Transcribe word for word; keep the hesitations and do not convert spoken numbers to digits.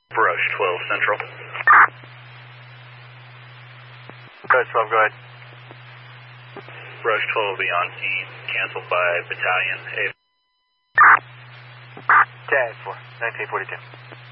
Brush twelve Central. Brush twelve, go ahead. Brush twelve will be on scene. Canceled by Battalion A. Tag for nineteen forty-two.